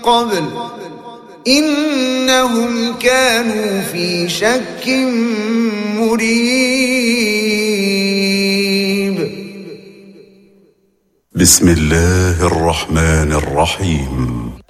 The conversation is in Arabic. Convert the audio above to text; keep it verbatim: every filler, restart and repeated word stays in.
قبل إنهم كانوا في شك مريب. بسم الله الرحمن الرحيم.